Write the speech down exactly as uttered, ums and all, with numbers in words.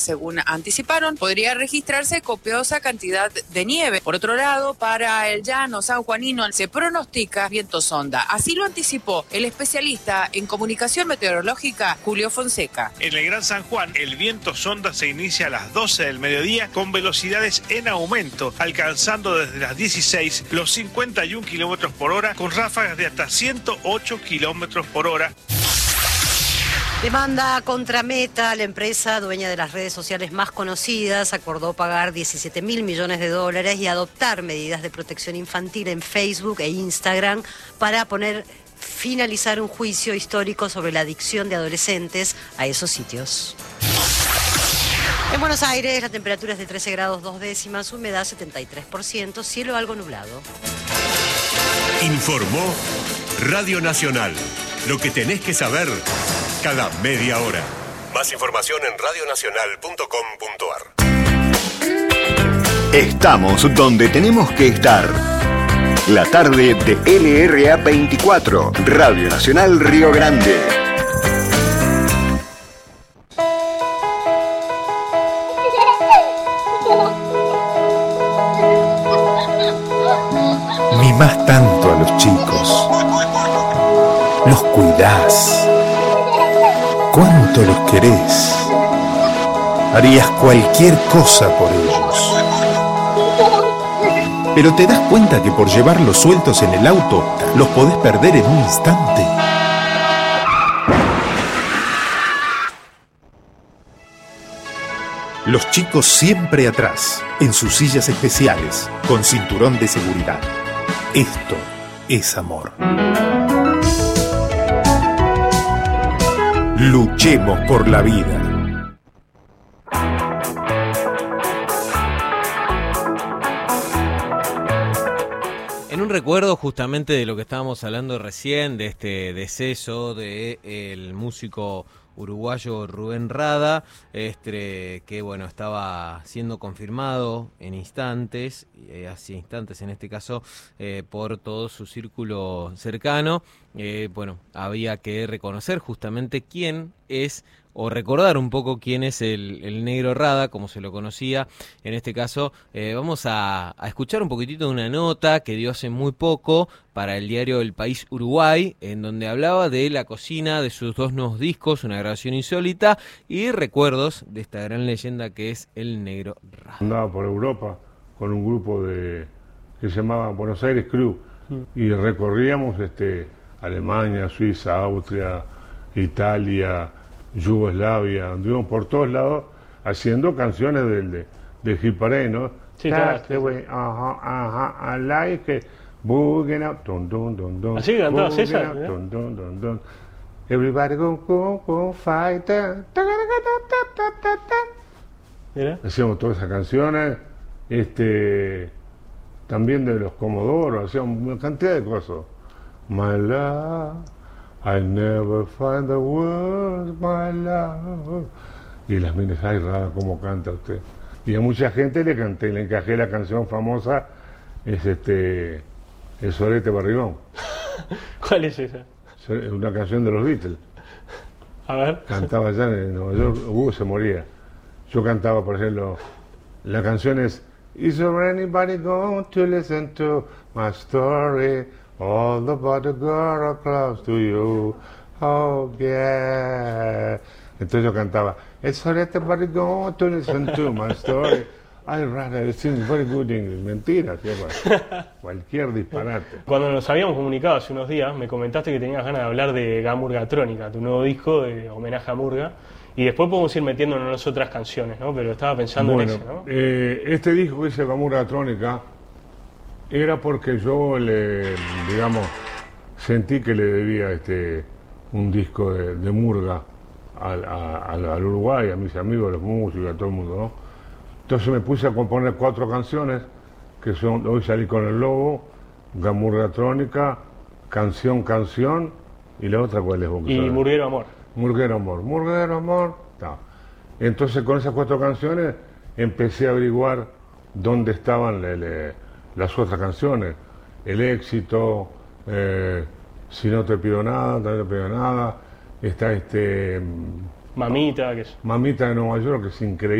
Según anticiparon, podría registrarse copiosa cantidad de nieve. Por otro lado, para el llano sanjuanino se pronostica viento sonda. Así lo anticipó el especialista en comunicación meteorológica Julio Fonseca. En el Gran San Juan, el viento sonda se inicia a las doce del mediodía con velocidades en aumento, alcanzando desde las dieciséis los cincuenta y un kilómetros por hora, con ráfagas de hasta ciento ocho kilómetros por hora. Demanda contra Meta, la empresa dueña de las redes sociales más conocidas, acordó pagar diecisiete mil millones de dólares y adoptar medidas de protección infantil en Facebook e Instagram para poner finalizar un juicio histórico sobre la adicción de adolescentes a esos sitios. En Buenos Aires la temperatura es de trece grados dos décimas, humedad setenta y tres por ciento, cielo algo nublado. Informó Radio Nacional. Lo que tenés que saber cada media hora. Más información en radio nacional punto com punto a r. Estamos donde tenemos que estar. La tarde de L R A veinticuatro, Radio Nacional Río Grande. Mimás tanto a los chicos. Los cuidás. ¿Cuánto los querés? Harías cualquier cosa por ellos. Pero te das cuenta que por llevarlos sueltos en el auto, los podés perder en un instante. Los chicos siempre atrás, en sus sillas especiales, con cinturón de seguridad. Esto es amor. Luchemos por la vida. En un recuerdo justamente de lo que estábamos hablando recién, de este deceso del músico uruguayo Rubén Rada, este, que bueno, estaba siendo confirmado en instantes, eh, hace instantes en este caso, eh, por todo su círculo cercano. Eh, bueno, había que reconocer justamente quién es, o recordar un poco quién es el, el Negro Rada, como se lo conocía. En este caso, eh, vamos a, a escuchar un poquitito de una nota que dio hace muy poco para el diario El País Uruguay, en donde hablaba de la cocina de sus dos nuevos discos, una grabación insólita y recuerdos de esta gran leyenda que es el Negro Rada. Andaba por Europa con un grupo de que se llamaba Buenos Aires Crew y recorríamos este, Alemania, Suiza, Austria, Italia, Yugoslavia, anduvimos por todos lados haciendo canciones del, de, del Hit Parade, ¿no? Sí, claro. Sí, sí. Ajá, ajá, I like it, booging out, dun, dun, dun, dun. Así cantaba César, out, dun, dun, dun, dun. Everybody go, go, go, fight. Ta, ta, ta, ta, ta, ta. Mira. Hacíamos todas esas canciones, este, también de los Comodoros, hacíamos una cantidad de cosas. My love, I never find the words, my love. Y las minas, ay, Rada, cómo canta usted. Y a mucha gente le canté, le encajé la canción famosa, es este, El Sorete Barrigón. ¿Cuál es esa? Una canción de los Beatles. A ver. Cantaba allá en Nueva York, Hugo se moría. Yo cantaba, por ejemplo, la canción es Is there anybody going to listen to my story? All about the girl are close to you. Oh yeah. Entonces yo cantaba Is there anybody going to listen to my story? I'd rather sing very good English. Mentira, cualquier disparate. Cuando nos habíamos comunicado hace unos días, me comentaste que tenías ganas de hablar de Gamurga Trónica, tu nuevo disco de homenaje a Murga. Y después podemos ir metiéndonos en las otras canciones, ¿no? Pero estaba pensando bueno, en ese, ¿no? Eh, este disco que dice Gamurga Trónica era porque yo le, digamos, sentí que le debía este un disco de, de Murga al, a, al, al Uruguay, a mis amigos, a los músicos, a todo el mundo, ¿no? Entonces me puse a componer cuatro canciones, que son Hoy salí con el lobo, Gamurga Trónica, Canción, Canción, y la otra, ¿cuál es? Vos, y sabes? Murguero Amor. Murguero Amor, Murguero Amor. No. Entonces con esas cuatro canciones empecé a averiguar dónde estaban le, le, las otras canciones. El éxito, eh, Si no te pido nada, no te pido nada. Está este Mamita, que es... Mamita de Nueva York, que es increíble.